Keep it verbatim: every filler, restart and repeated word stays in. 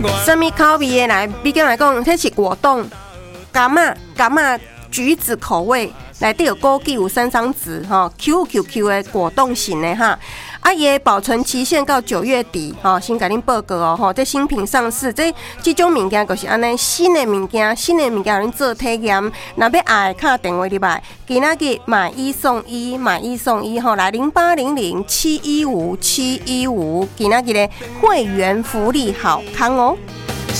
什么口味的来？比较来讲，这是果冻、柑仔、柑仔、橘子口味，内底有枸杞有山桑子哈 ，Q Q Q 的果冻型的哈。啊，伊的保存期限到九月底，吼、哦，先甲恁报告哦，吼，这新品上市，这这种物件就是安尼，新的物件，新的物件，恁做体验，若要爱，打电话入来，今仔日买一送一，买一送一，吼，来零八零零七一五七一五，今仔日的会员福利好康哦。